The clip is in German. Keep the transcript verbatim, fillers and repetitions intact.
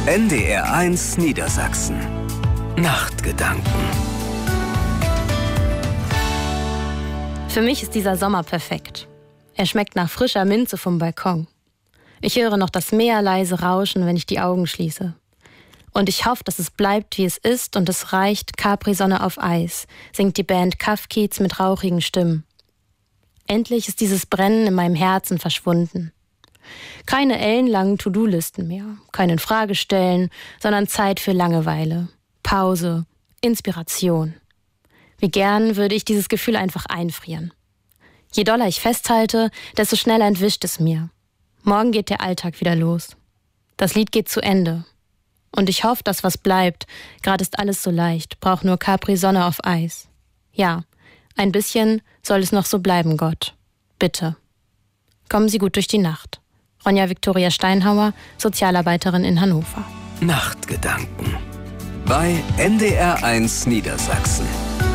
N D R eins Niedersachsen. Nachtgedanken. Für mich ist dieser Sommer perfekt. Er schmeckt nach frischer Minze vom Balkon. Ich höre noch das Meer leise rauschen, wenn ich die Augen schließe. Und ich hoffe, dass es bleibt, wie es ist, und es reicht Capri-Sonne auf Eis, singt die Band Kafkiez mit rauchigen Stimmen. Endlich ist dieses Brennen in meinem Herzen verschwunden. Keine ellenlangen To-Do-Listen mehr, kein Infragestellen, sondern Zeit für Langeweile, Pause, Inspiration. Wie gern würde ich dieses Gefühl einfach einfrieren. Je doller ich festhalte, desto schneller entwischt es mir. Morgen geht der Alltag wieder los. Das Lied geht zu Ende. Und ich hoffe, dass was bleibt. Gerade ist alles so leicht, braucht nur Capri-Sonne auf Eis. Ja, ein bisschen soll es noch so bleiben, Gott. Bitte. Kommen Sie gut durch die Nacht. Ronja Viktoria Steinhauer, Sozialarbeiterin in Hannover. Nachtgedanken. Bei N D R eins Niedersachsen.